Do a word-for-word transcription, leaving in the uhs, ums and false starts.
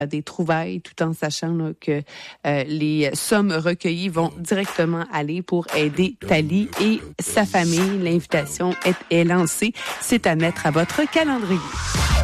des trouvailles, tout en sachant là, que euh, les sommes recueillies vont directement aller pour aider Thalie et sa famille. L'invitation est, est lancée. C'est à mettre à votre calendrier.